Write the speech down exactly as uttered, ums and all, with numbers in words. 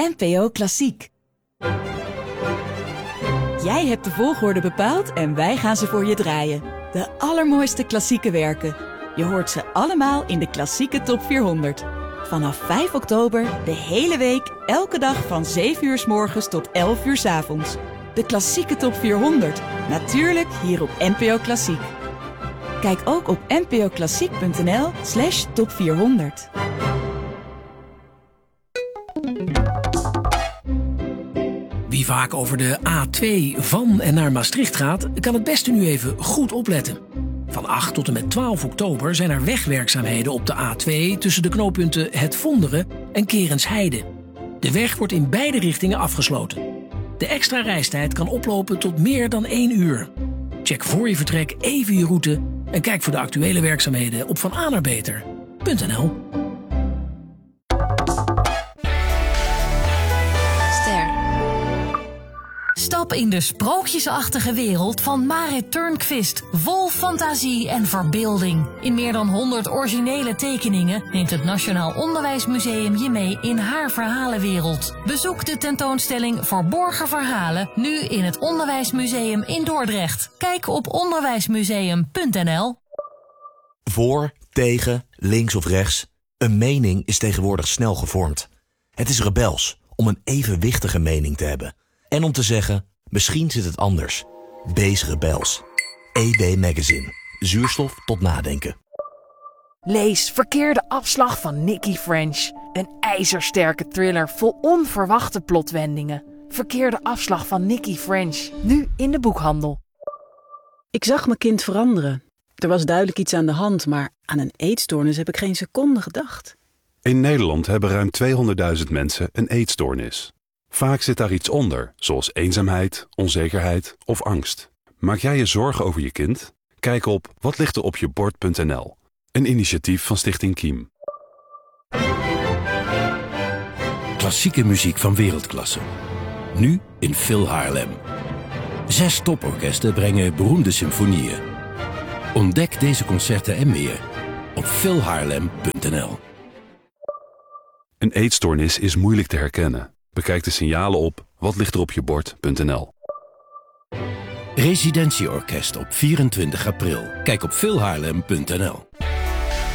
N P O Klassiek. Jij hebt de volgorde bepaald en wij gaan ze voor je draaien. De allermooiste klassieke werken. Je hoort ze allemaal in de Klassieke Top vierhonderd. Vanaf vijf oktober, de hele week, elke dag van zeven uur 's morgens tot elf uur 's avonds. De Klassieke Top vierhonderd. Natuurlijk hier op N P O Klassiek. Kijk ook op npoklassiek.nl slash top vierhonderd. Wie vaak over de A twee van en naar Maastricht gaat, kan het beste nu even goed opletten. Van acht tot en met twaalf oktober zijn er wegwerkzaamheden op de A twee tussen de knooppunten Het Vonderen en Kerensheide. De weg wordt in beide richtingen afgesloten. De extra reistijd kan oplopen tot meer dan één uur. Check voor je vertrek even je route en kijk voor de actuele werkzaamheden op van a naar beter punt n l. Stap in de sprookjesachtige wereld van Marit Turnquist. Vol fantasie en verbeelding. In meer dan honderd originele tekeningen neemt het Nationaal Onderwijsmuseum je mee in haar verhalenwereld. Bezoek de tentoonstelling Verborgen Verhalen nu in het Onderwijsmuseum in Dordrecht. Kijk op onderwijsmuseum punt n l. Voor, tegen, links of rechts. Een mening is tegenwoordig snel gevormd. Het is rebels om een evenwichtige mening te hebben. En om te zeggen, misschien zit het anders. Wees rebels. E B Magazine. Zuurstof tot nadenken. Lees Verkeerde Afslag van Nikki French. Een ijzersterke thriller vol onverwachte plotwendingen. Verkeerde Afslag van Nikki French. Nu in de boekhandel. Ik zag mijn kind veranderen. Er was duidelijk iets aan de hand, maar aan een eetstoornis heb ik geen seconde gedacht. In Nederland hebben ruim tweehonderdduizend mensen een eetstoornis. Vaak zit daar iets onder, zoals eenzaamheid, onzekerheid of angst. Maak jij je zorgen over je kind? Kijk op watlichteropjebord punt n l, een initiatief van Stichting Kiem. Klassieke muziek van wereldklasse. Nu in Phil Haarlem. Zes toporkesten brengen beroemde symfonieën. Ontdek deze concerten en meer op phil haarlem punt n l. Een eetstoornis is moeilijk te herkennen. Bekijk de signalen op watlichteropjebord punt n l. Residentieorkest op vierentwintig april. Kijk op phil haarlem punt n l.